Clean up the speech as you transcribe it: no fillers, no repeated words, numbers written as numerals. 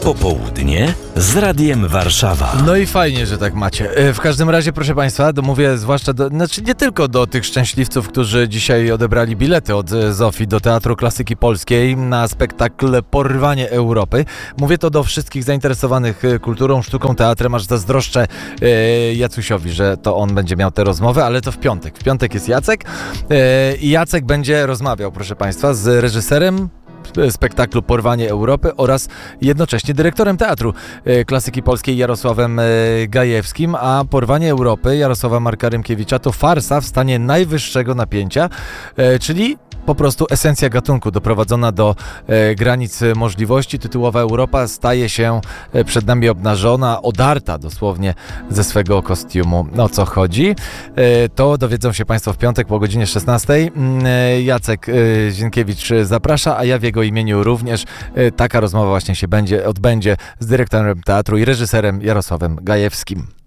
Popołudnie z Radiem Warszawa. No i fajnie, że tak macie. W każdym razie, proszę Państwa, mówię zwłaszcza nie tylko do tych szczęśliwców, którzy dzisiaj odebrali bilety od Zofii do Teatru Klasyki Polskiej na spektakl Porwanie Europy. Mówię to do wszystkich zainteresowanych kulturą, sztuką, teatrem, aż zazdroszczę Jacusiowi, że to on będzie miał tę rozmowę, ale to w piątek. W piątek jest Jacek i Jacek będzie rozmawiał, proszę Państwa, z reżyserem spektaklu Porwanie Europy oraz jednocześnie dyrektorem Teatru Klasyki Polskiej Jarosławem Gajewskim, a Porwanie Europy Jarosława Marka Rymkiewicza to farsa w stanie najwyższego napięcia, czyli po prostu esencja gatunku doprowadzona do granic możliwości. Tytułowa Europa staje się przed nami obnażona, odarta dosłownie ze swego kostiumu. O co chodzi? To dowiedzą się Państwo w piątek po godzinie 16. Jacek Zienkiewicz zaprasza, a ja w jego imieniu również. Taka rozmowa właśnie się odbędzie z dyrektorem teatru i reżyserem Jarosławem Gajewskim.